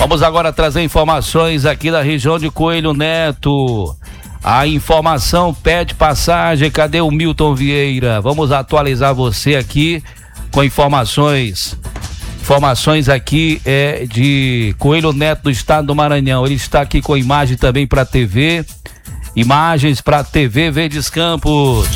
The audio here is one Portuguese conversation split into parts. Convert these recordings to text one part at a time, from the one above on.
Vamos agora trazer informações aqui da região de Coelho Neto. A informação pede passagem. Cadê o Milton Vieira? Vamos atualizar você aqui com informações. Informações aqui de Coelho Neto, do estado do Maranhão. Ele está aqui com imagem também para TV. Imagens para TV Verdes Campos.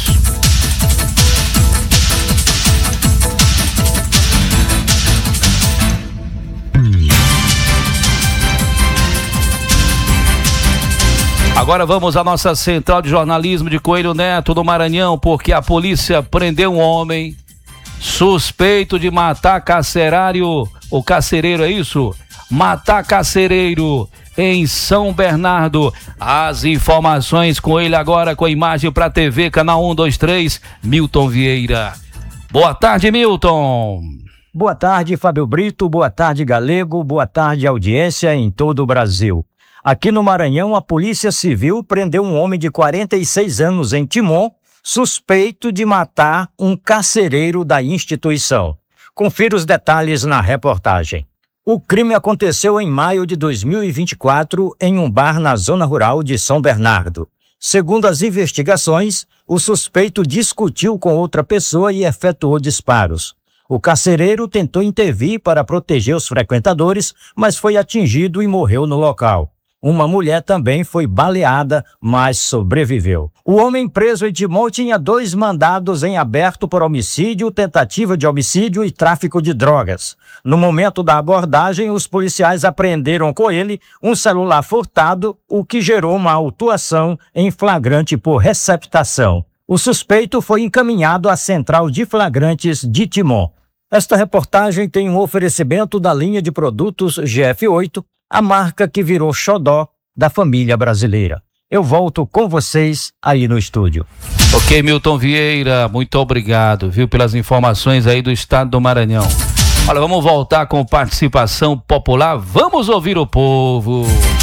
Agora vamos à nossa central de jornalismo de Coelho Neto, do Maranhão, porque a polícia prendeu um homem suspeito de matar carcereiro, é isso? Matar carcereiro em São Bernardo. As informações com ele agora, com imagem para TV, canal 123, Milton Vieira. Boa tarde, Milton. Boa tarde, Fábio Brito, boa tarde, Galego, boa tarde, audiência em todo o Brasil. Aqui no Maranhão, a Polícia Civil prendeu um homem de 46 anos em Timon, suspeito de matar um carcereiro da instituição. Confira os detalhes na reportagem. O crime aconteceu em maio de 2024 em um bar na zona rural de São Bernardo. Segundo as investigações, o suspeito discutiu com outra pessoa e efetuou disparos. O carcereiro tentou intervir para proteger os frequentadores, mas foi atingido e morreu no local. Uma mulher também foi baleada, mas sobreviveu. O homem preso em Timon tinha 2 mandados em aberto por homicídio, tentativa de homicídio e tráfico de drogas. No momento da abordagem, os policiais apreenderam com ele um celular furtado, o que gerou uma autuação em flagrante por receptação. O suspeito foi encaminhado à Central de Flagrantes de Timon. Esta reportagem tem um oferecimento da linha de produtos GF8, a marca que virou xodó da família brasileira. Eu volto com vocês aí no estúdio. Ok, Milton Vieira, muito obrigado, viu, pelas informações aí do estado do Maranhão. Olha, vamos voltar com participação popular, vamos ouvir o povo.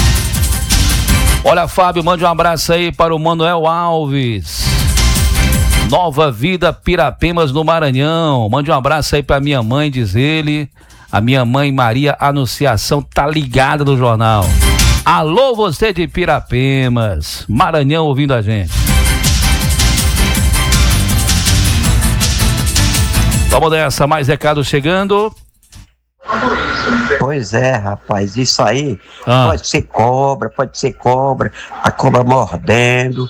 Olha, Fábio, mande um abraço aí para o Manuel Alves. Nova Vida, Pirapemas, no Maranhão. Mande um abraço aí para minha mãe, diz ele. A minha mãe Maria Anunciação tá ligada no jornal. Alô, você de Pirapemas, Maranhão, ouvindo a gente. Vamos nessa, mais recado chegando. Pois é, rapaz, isso aí pode ser cobra, a cobra mordendo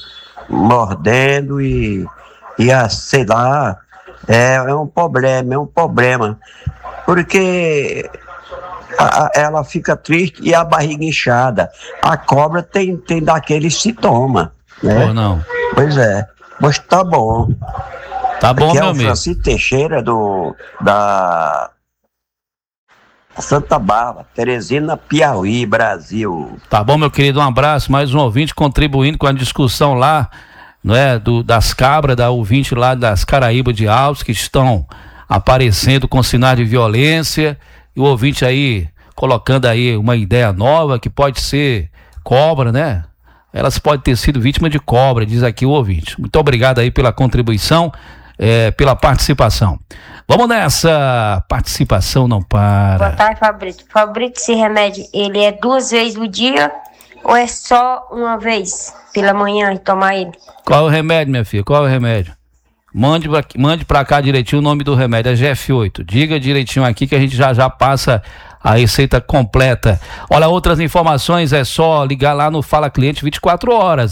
e sei lá, é um problema, porque ela fica triste e a barriga inchada. A cobra tem daquele sintoma, né? Ou não? Pois é, mas tá bom. Tá bom, aqui meu é o amigo. Francisco Teixeira da Santa Bárbara, Teresina, Piauí, Brasil. Tá bom, meu querido, um abraço, mais um ouvinte contribuindo com a discussão lá, não é, das cabras, da ouvinte lá das Caraíbas de Alves, que estão aparecendo com sinais de violência, e o ouvinte aí colocando aí uma ideia nova, que pode ser cobra, né? Elas podem ter sido vítima de cobra, diz aqui o ouvinte. Muito obrigado aí pela contribuição, pela participação. Vamos nessa, participação não para. Boa tarde, Fabrício. Fabrício, esse remédio, ele é 2 vezes no dia ou é só uma vez pela manhã e tomar ele? Qual é o remédio, minha filha? Qual é o remédio? Mande pra cá direitinho o nome do remédio, é GF8. Diga direitinho aqui que a gente já passa a receita completa. Olha, outras informações é só ligar lá no Fala Cliente 24 horas,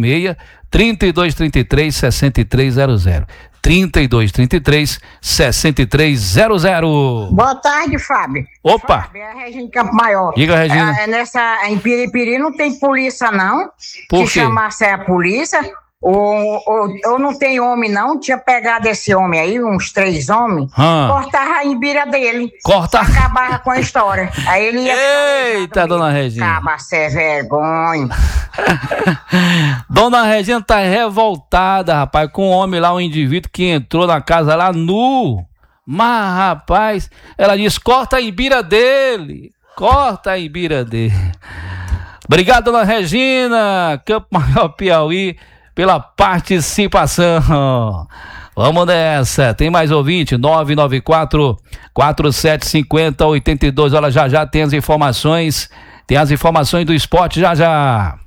086-3233-6300. 3233-6300. Boa tarde, Fábio. Opa! Fábio, é a Regina Campo Maior. Diga, Regina. Em Piripiri não tem polícia, não. Por quê? Se chamasse a polícia, ou não tem homem, não. Tinha pegado esse homem aí, uns 3 homens, cortava a embira dele. Acabava com a história. Aí ele ia... Eita, dona Regina. Acaba, cê vergonha. Dona Regina tá revoltada, rapaz, com o homem lá, um indivíduo que entrou na casa lá nu. Mas, rapaz, ela diz, corta a embira dele. Obrigado, dona Regina, Campo Maior, Piauí, pela participação. Vamos nessa, tem mais ouvinte, 994-4750-82, olha, já tem as informações do esporte, já.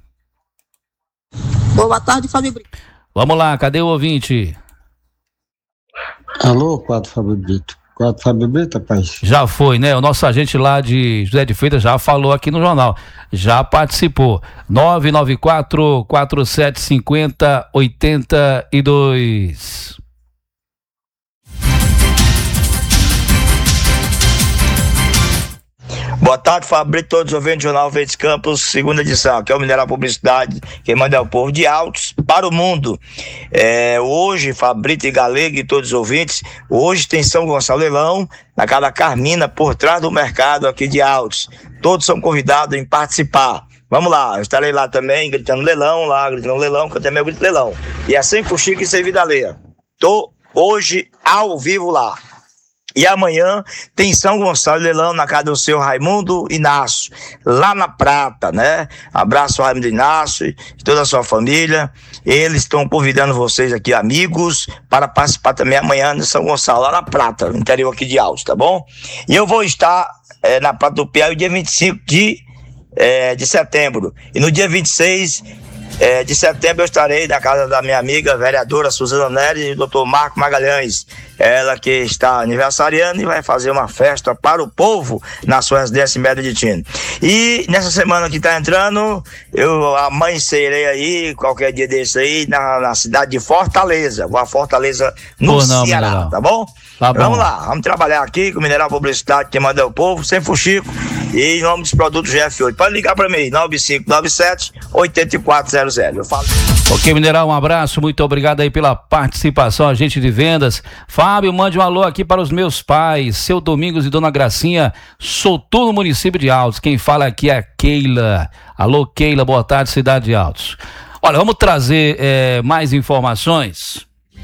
Boa tarde, Fábio Brito. Vamos lá, cadê o ouvinte? Alô, Quadro Fábio Brito. Quadro Fábio Brito, rapaz? Já foi, né? O nosso agente lá de José de Freitas já falou aqui no jornal, já participou. 994-4750-82. Boa tarde, Fabrício, todos os ouvintes do Jornal Verdes Campos, segunda edição. Aqui é o Mineral Publicidade, quem manda é o povo de Altos para o mundo. Hoje, Fabrício e Galego e todos os ouvintes, hoje tem São Gonçalo Leilão, na casa da Carmina, por trás do mercado aqui de Altos. Todos são convidados em participar. Vamos lá, eu estarei lá também, gritando leilão, que eu também grito leilão. E é sem fuxico e sem vida alheia. Tô hoje ao vivo lá. E amanhã tem São Gonçalo Leilão na casa do seu Raimundo Inácio, lá na Prata, né? Abraço ao Raimundo Inácio e toda a sua família. Eles estão convidando vocês aqui, amigos, para participar também amanhã de São Gonçalo, lá na Prata, no interior aqui de Altos, tá bom? E eu vou estar na Prata do Piauí dia 25 de setembro. E no dia 26 de setembro eu estarei na casa da minha amiga vereadora Suzana Nery e do Dr. Marco Magalhães, ela que está aniversariando e vai fazer uma festa para o povo na sua residência em Beneditino. E nessa semana que está entrando, eu amanhecerei aí, qualquer dia desse aí, na cidade de Fortaleza. Vou a Fortaleza no Ceará, tá bom? Tá bom. Vamos lá, vamos trabalhar aqui com o Mineral Publicidade, quem manda é o povo, sem fuxico, e em nome dos produtos GF8. Pode ligar para mim, 9597-8400. Eu falo. Ok, Mineral, um abraço, muito obrigado aí pela participação, agente de vendas. Fábio, mande um alô aqui para os meus pais, seu Domingos e Dona Gracinha, Sotu, no município de Altos. Quem fala aqui é a Keila. Alô, Keila, boa tarde, cidade de Altos. Olha, vamos trazer mais informações.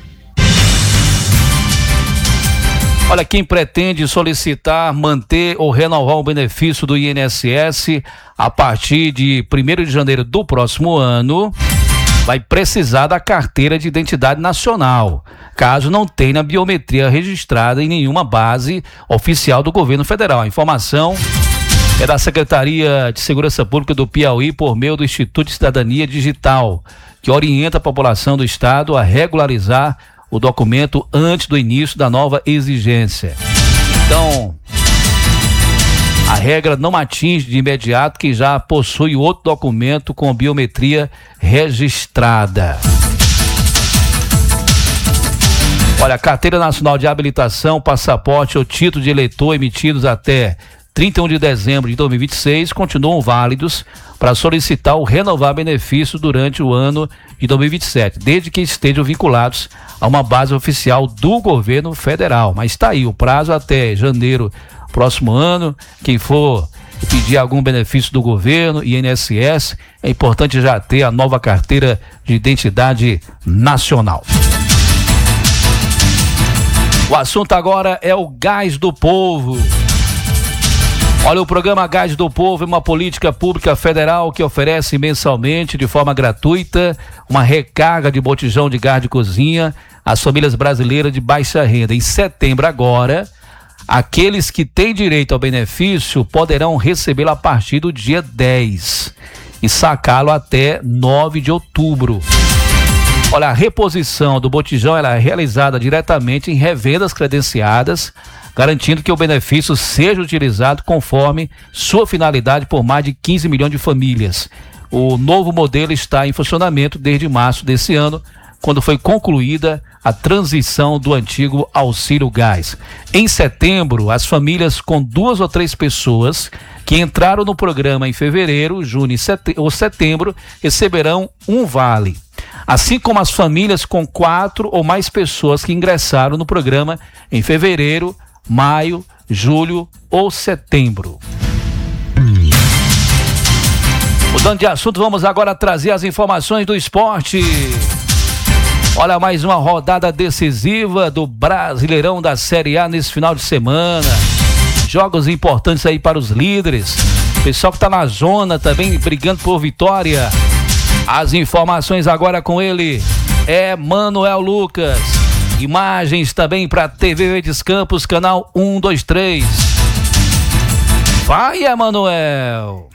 Olha, quem pretende solicitar, manter ou renovar o benefício do INSS a partir de 1º de janeiro do próximo ano, vai precisar da carteira de identidade nacional, caso não tenha biometria registrada em nenhuma base oficial do governo federal. A informação é da Secretaria de Segurança Pública do Piauí por meio do Instituto de Cidadania Digital, que orienta a população do estado a regularizar o documento antes do início da nova exigência. Então, a regra não atinge de imediato quem já possui outro documento com biometria registrada. Olha, a Carteira Nacional de Habilitação, passaporte ou título de eleitor emitidos até 31 de dezembro de 2026 continuam válidos para solicitar ou renovar benefício durante o ano de 2027, desde que estejam vinculados a uma base oficial do governo federal. Mas está aí o prazo até janeiro próximo ano. Quem for pedir algum benefício do governo, INSS, é importante já ter a nova carteira de identidade nacional. O assunto agora é o Gás do Povo. Olha, o programa Gás do Povo é uma política pública federal que oferece mensalmente, de forma gratuita, uma recarga de botijão de gás de cozinha às famílias brasileiras de baixa renda. Em setembro agora, aqueles que têm direito ao benefício poderão recebê-lo a partir do dia 10 e sacá-lo até 9 de outubro. Olha, a reposição do botijão ela é realizada diretamente em revendas credenciadas, garantindo que o benefício seja utilizado conforme sua finalidade por mais de 15 milhões de famílias. O novo modelo está em funcionamento desde março desse ano, quando foi concluída a transição do antigo Auxílio Gás. Em setembro, as famílias com 2 ou 3 pessoas que entraram no programa em fevereiro, junho ou setembro receberão um vale. Assim como as famílias com 4 ou mais pessoas que ingressaram no programa em fevereiro, maio, julho ou setembro. Mudando de assunto, vamos agora trazer as informações do esporte. Olha, mais uma rodada decisiva do Brasileirão da Série A nesse final de semana. Jogos importantes aí para os líderes. Pessoal que está na zona também brigando por vitória. As informações agora com ele é Manuel Lucas. Imagens também para TV Verdes Campos, canal 123. Vai, Emanuel!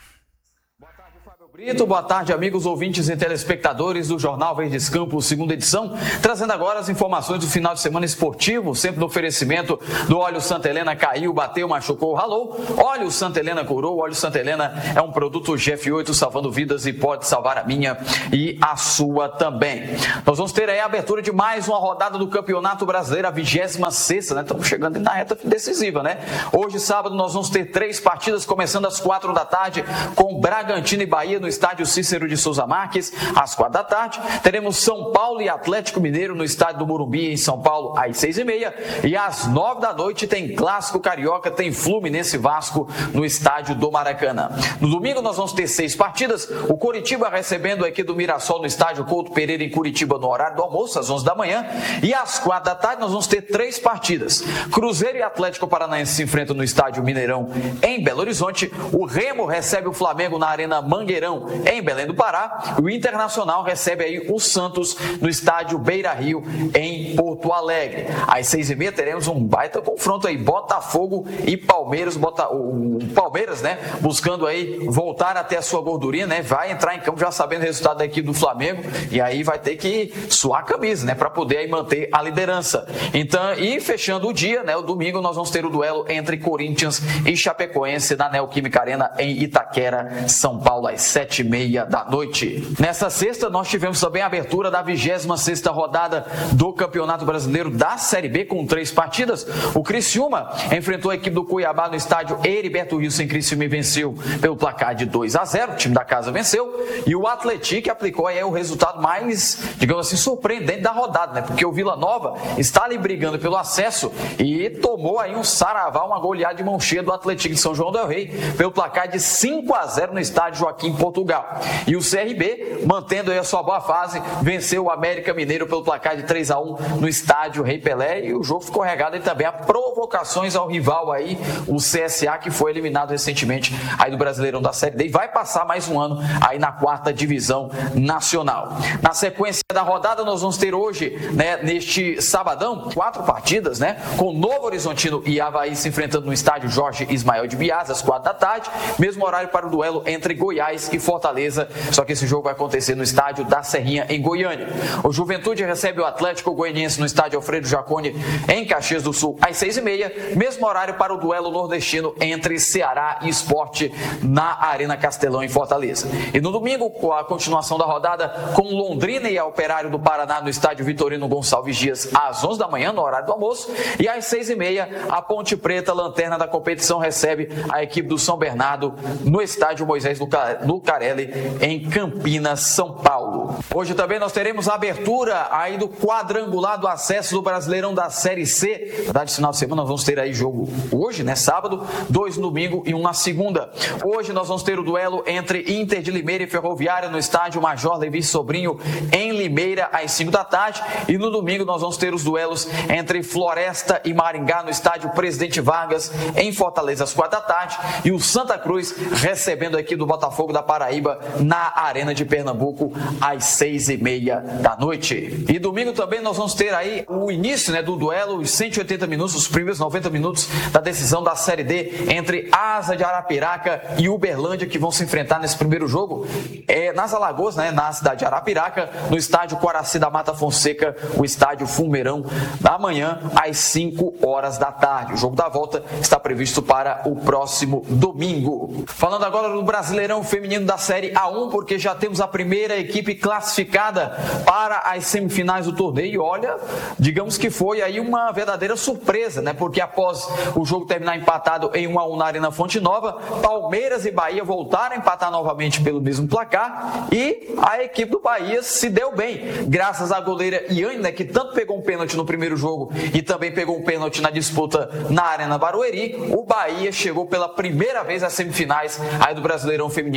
Boa tarde, amigos ouvintes e telespectadores do Jornal Verdes Campos, segunda edição, trazendo agora as informações do final de semana esportivo, sempre no oferecimento do óleo Santa Helena. Caiu, bateu, machucou, ralou. Óleo Santa Helena curou. Óleo Santa Helena é um produto GF8 salvando vidas e pode salvar a minha e a sua também. Nós vamos ter aí a abertura de mais uma rodada do Campeonato Brasileiro, a 26ª, né? Estamos chegando na reta decisiva, né? Hoje, sábado, nós vamos ter 3 partidas, começando às 4 da tarde, com Bragantino e Bahia no estádio Cícero de Souza Marques, às 4 da tarde. Teremos São Paulo e Atlético Mineiro no estádio do Morumbi, em São Paulo, às 6h30. E às 9 da noite tem Clássico Carioca, tem Fluminense e Vasco no estádio do Maracanã. No domingo nós vamos ter 6 partidas. O Coritiba recebendo aqui do Mirassol no estádio Couto Pereira, em Curitiba, no horário do almoço, às 11 da manhã. E às 4 da tarde nós vamos ter 3 partidas. Cruzeiro e Atlético Paranaense se enfrentam no estádio Mineirão, em Belo Horizonte. O Remo recebe o Flamengo na Arena Mangueirão, em Belém do Pará. O Internacional recebe aí o Santos no estádio Beira-Rio, em Porto Alegre. Às 6h30 teremos um baita confronto aí, Botafogo e Palmeiras. O Palmeiras, né, buscando aí voltar até a sua gordurinha, né, vai entrar em campo já sabendo o resultado da equipe do Flamengo, e aí vai ter que suar a camisa, né, para poder aí manter a liderança. Então, e fechando o dia, né, o domingo nós vamos ter o duelo entre Corinthians e Chapecoense na Neoquímica Arena, em Itaquera, São Paulo, às 7h30 da noite. Nessa sexta, nós tivemos também a abertura da 26ª rodada do Campeonato Brasileiro da Série B, com 3 partidas. O Criciúma enfrentou a equipe do Cuiabá no estádio Heriberto Wilson, em Criciúma, e venceu pelo placar de 2-0. O time da casa venceu. E o Atlético aplicou aí o resultado mais, digamos assim, surpreendente da rodada, né? Porque o Vila Nova está ali brigando pelo acesso e tomou aí um saravá, uma goleada de mão cheia do Atlético de São João del Rei, pelo placar de 5-0 no estádio Joaquim Portugal. E o CRB, mantendo aí a sua boa fase, venceu o América Mineiro pelo placar de 3-1 no estádio Rei Pelé, e o jogo ficou regado aí também a provocações ao rival aí, o CSA, que foi eliminado recentemente aí do Brasileirão da Série D, e vai passar mais um ano aí na 4ª divisão nacional. Na sequência da rodada, nós vamos ter hoje, né, neste sabadão, 4 partidas, né, com Novo Horizontino e Avaí se enfrentando no estádio Jorge Ismael de Bias, às 4 da tarde, mesmo horário para o duelo entre Goiás e Fortaleza, só que esse jogo vai acontecer no estádio da Serrinha, em Goiânia. O Juventude recebe o Atlético Goianiense no estádio Alfredo Jaconi, em Caxias do Sul, às 6h30, mesmo horário para o duelo nordestino entre Ceará e Sport na Arena Castelão, em Fortaleza. E no domingo, com a continuação da rodada, com Londrina e a Operário do Paraná no estádio Vitorino Gonçalves Dias, às 11 da manhã, no horário do almoço, e às 6h30, a Ponte Preta, lanterna da competição, recebe a equipe do São Bernardo no estádio Moisés Lucarelli, em Campinas, São Paulo. Hoje também nós teremos a abertura aí do quadrangular do acesso do Brasileirão da Série C. Na verdade, final de semana nós vamos ter aí jogo hoje, né, sábado, 2 no domingo e 1 na segunda. Hoje nós vamos ter o duelo entre Inter de Limeira e Ferroviária no estádio Major Levi Sobrinho, em Limeira, às 5 da tarde. E no domingo nós vamos ter os duelos entre Floresta e Maringá no estádio Presidente Vargas, em Fortaleza, às 4 da tarde. E o Santa Cruz recebendo aqui do Botafogo da Paraíba na Arena de Pernambuco, às 6h30 da noite. E domingo também nós vamos ter aí o início, né, do duelo, os 180 minutos, os primeiros 90 minutos da decisão da Série D entre Asa de Arapiraca e Uberlândia, que vão se enfrentar nesse primeiro jogo nas Alagoas, né, na cidade de Arapiraca, no estádio Coraci da Mata Fonseca, o estádio Fumeirão, da manhã às 5 horas da tarde. O jogo da volta está previsto para o próximo domingo. Falando agora do Brasileirão Feminino da Série A1, porque já temos a primeira equipe classificada para as semifinais do torneio. E olha, digamos que foi aí uma verdadeira surpresa, né? Porque após o jogo terminar empatado em 1-1 na Arena Fonte Nova, Palmeiras e Bahia voltaram a empatar novamente pelo mesmo placar, e a equipe do Bahia se deu bem, graças à goleira Iane, né, que tanto pegou um pênalti no primeiro jogo e também pegou um pênalti na disputa na Arena Barueri. O Bahia chegou pela primeira vez às semifinais aí do Brasileirão Feminino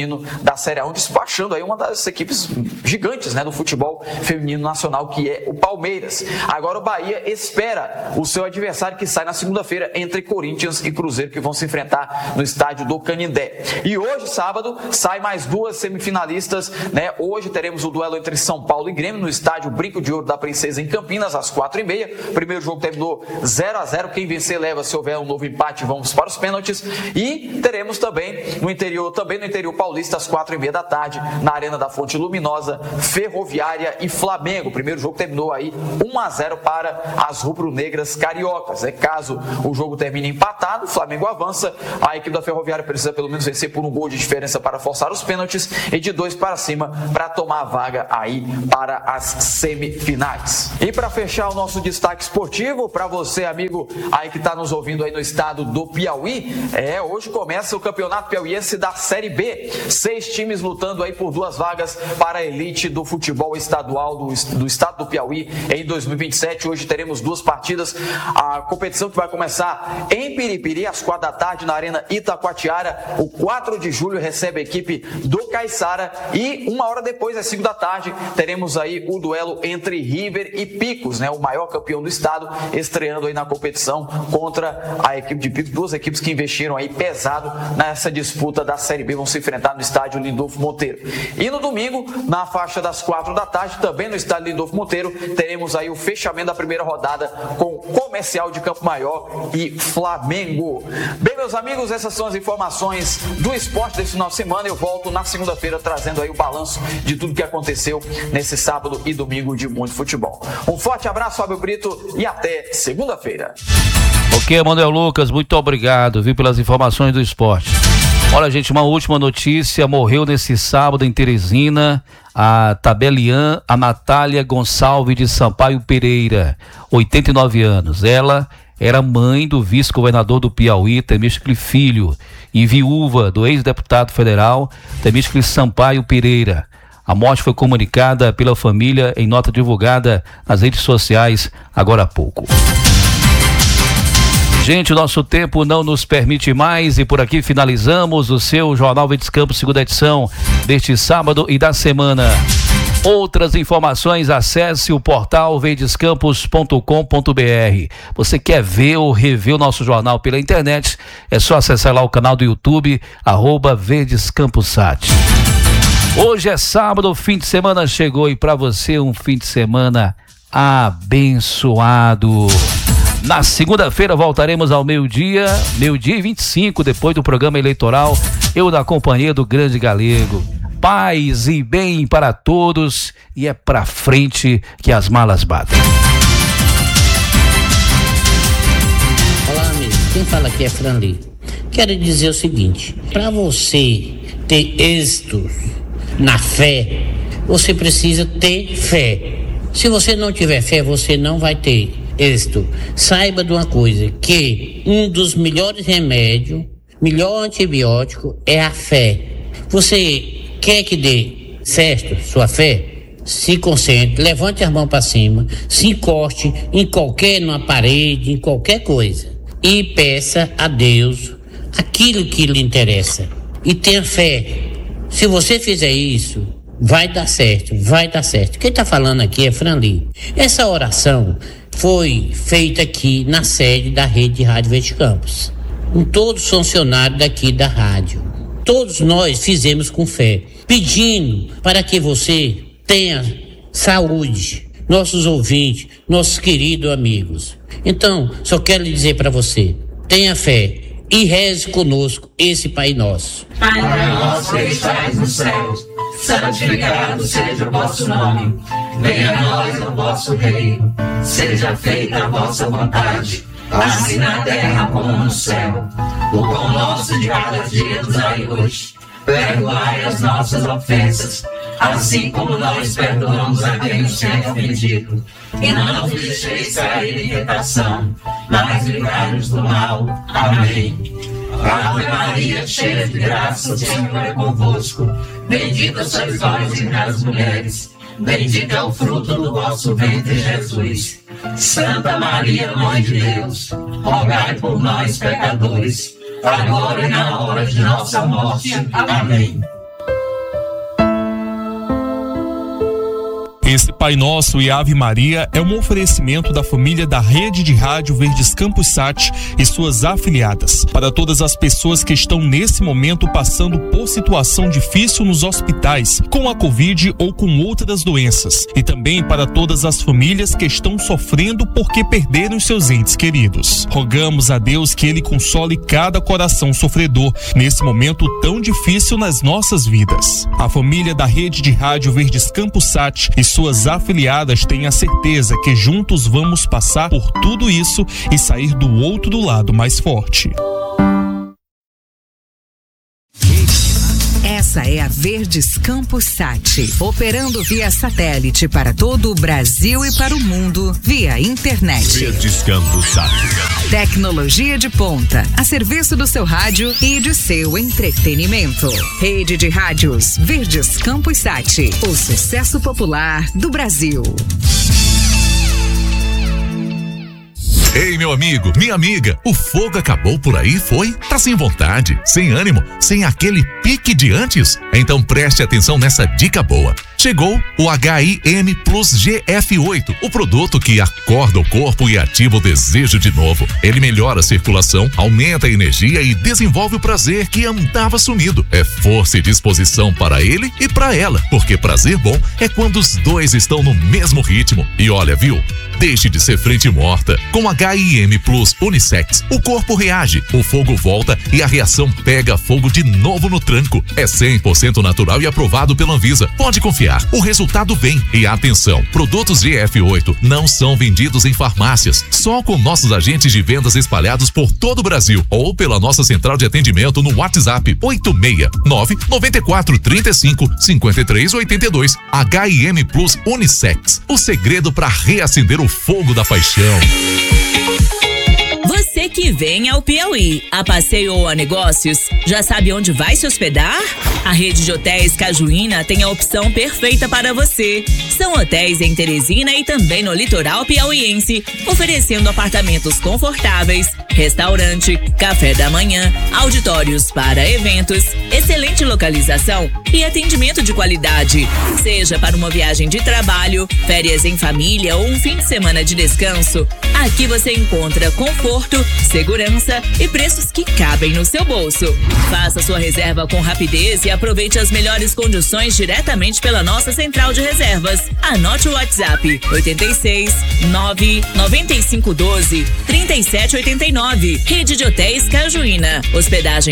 da Série A1, despachando aí uma das equipes gigantes, né, do futebol feminino nacional, que é o Palmeiras. Agora o Bahia espera o seu adversário, que sai na segunda-feira, entre Corinthians e Cruzeiro, que vão se enfrentar no estádio do Canindé. E hoje, sábado, sai mais duas semifinalistas, né? Hoje teremos o duelo entre São Paulo e Grêmio no estádio Brinco de Ouro da Princesa, em Campinas, às 4h30. O primeiro jogo terminou 0-0. Quem vencer leva. Se houver um novo empate, vamos para os pênaltis. E teremos também no interior paulista, às 4h30 da tarde, na Arena da Fonte Luminosa, Ferroviária e Flamengo. O primeiro jogo terminou aí 1-0 para as rubro-negras cariocas. Caso o jogo termine empatado, o Flamengo avança. A equipe da Ferroviária precisa pelo menos vencer por um gol de diferença para forçar os pênaltis e de 2 para cima para tomar a vaga aí para as semifinais. E para fechar o nosso destaque esportivo, para você, amigo aí que está nos ouvindo aí no estado do Piauí, hoje começa o Campeonato Piauiense da Série B. 6 times lutando aí por 2 vagas para a elite do futebol estadual do estado do Piauí em 2027. Hoje teremos 2 partidas. A competição que vai começar em Piripiri, às 4 da tarde, na Arena Itacoatiara. O 4 de julho recebe a equipe do Caiçara e 1 hora depois, às 5 da tarde, teremos aí o duelo entre River e Picos, né? O maior campeão do estado, estreando aí na competição contra a equipe de Picos. 2 equipes que investiram aí pesado nessa disputa da Série B, vão se enfrentar no estádio Lindolfo Monteiro. E no domingo, na faixa das 4 da tarde, também no estádio Lindolfo Monteiro, teremos aí o fechamento da primeira rodada com Comercial de Campo Maior e Flamengo. Bem, meus amigos, essas são as informações do esporte desse final de semana. Eu volto na segunda-feira trazendo aí o balanço de tudo que aconteceu nesse sábado e domingo de muito futebol. Um forte abraço, Fábio Brito, e até segunda-feira. Ok, Manuel Lucas, muito obrigado, viu, pelas informações do esporte. Olha, gente, uma última notícia: morreu nesse sábado em Teresina a tabeliã, a Natália Gonçalves de Sampaio Pereira, 89 anos. Ela era mãe do vice-governador do Piauí, Temístocles Filho, e viúva do ex-deputado federal Temístocles Sampaio Pereira. A morte foi comunicada pela família em nota divulgada nas redes sociais agora há pouco. Gente, o nosso tempo não nos permite mais e por aqui finalizamos o seu Jornal Verdes Campos, segunda edição deste sábado e da semana. Outras informações, acesse o portal verdescampos.com.br. Você quer ver ou rever o nosso jornal pela internet? É só acessar lá o canal do YouTube, @verdescampossat. Hoje é sábado, o fim de semana chegou e para você um fim de semana abençoado. Na segunda-feira voltaremos ao meio-dia e 25, depois do programa eleitoral, eu na companhia do Grande Galego. Paz e bem para todos e é pra frente que as malas batem. Olá, amigo. Quem fala aqui é Franli. Quero dizer o seguinte: para você ter êxito na fé, você precisa ter fé. Se você não tiver fé, você não vai ter êxito. Saiba de uma coisa, que um dos melhores remédios, melhor antibiótico é a fé. Você quer que dê certo sua fé? Se concentre, levante as mãos para cima, se encoste numa parede, em qualquer coisa e peça a Deus aquilo que lhe interessa e tenha fé. Se você fizer isso, vai dar certo, vai dar certo. Quem está falando aqui é Franli. Essa oração foi feita aqui na sede da Rede de Rádio Verdes Campos, com todos os funcionários daqui da rádio. Todos nós fizemos com fé, pedindo para que você tenha saúde, nossos ouvintes, nossos queridos amigos. Então, só quero lhe dizer para você, tenha fé e reze conosco esse Pai Nosso. Pai nosso que estais nos céus, santificado seja o vosso nome. Venha a nós o vosso reino, seja feita a vossa vontade, assim na terra como no céu. O pão nosso de cada dia nos dai hoje. Perdoai as nossas ofensas, assim como nós perdoamos a quem nos tem ofendido. E não nos deixeis cair em tentação, mas livrai-nos do mal. Amém. Ave Maria, cheia de graça, o Senhor é convosco. Bendita sois vós entre as mulheres, bendito é o fruto do vosso ventre, Jesus. Santa Maria, Mãe de Deus, rogai por nós, pecadores, agora e na hora de nossa morte. Amém. Esse Pai Nosso e Ave Maria é um oferecimento da família da Rede de Rádio Verdes Campos Sat e suas afiliadas, para todas as pessoas que estão nesse momento passando por situação difícil nos hospitais, com a Covid ou com outras doenças, e também para todas as famílias que estão sofrendo porque perderam seus entes queridos. Rogamos a Deus que Ele console cada coração sofredor nesse momento tão difícil nas nossas vidas. A família da Rede de Rádio Verdes Campos Sat e suas afiliadas têm a certeza que juntos vamos passar por tudo isso e sair do outro lado mais forte. Essa é a Verdes Campos Sat, operando via satélite para todo o Brasil e para o mundo via internet. Verdes Campos Sat. Tecnologia de ponta, a serviço do seu rádio e de seu entretenimento. Rede de Rádios Verdes Campos Sat, o sucesso popular do Brasil. Ei, meu amigo, minha amiga, o fogo acabou por aí, foi? Tá sem vontade, sem ânimo, sem aquele pique de antes? Então preste atenção nessa dica boa. Chegou o HIM Plus GF8, o produto que acorda o corpo e ativa o desejo de novo. Ele melhora a circulação, aumenta a energia e desenvolve o prazer que andava sumido. É força e disposição para ele e para ela, porque prazer bom é quando os dois estão no mesmo ritmo. E olha, viu? Deixe de ser frente morta. Com HIM Plus Unissex, o corpo reage, o fogo volta e a reação pega fogo de novo no tranco. É 100% natural e aprovado pela Anvisa. Pode confiar, o resultado vem. E atenção, produtos GF8 não são vendidos em farmácias, só com nossos agentes de vendas espalhados por todo o Brasil ou pela nossa central de atendimento no WhatsApp 869-9435-5382. HIM Plus Unissex, o segredo para reacender o fogo da paixão. Você que vem ao Piauí, a passeio ou a negócios, já sabe onde vai se hospedar? A rede de hotéis Cajuína tem a opção perfeita para você. São hotéis em Teresina e também no litoral piauiense, oferecendo apartamentos confortáveis, restaurante, café da manhã, auditórios para eventos, excelente localização e atendimento de qualidade. Seja para uma viagem de trabalho, férias em família ou um fim de semana de descanso, aqui você encontra conforto, segurança e preços que cabem no seu bolso. Faça sua reserva com rapidez e aproveite as melhores condições diretamente pela nossa central de reservas. Anote o WhatsApp 86 99512 3789. Rede de Hotéis Cajuína. Hospedagem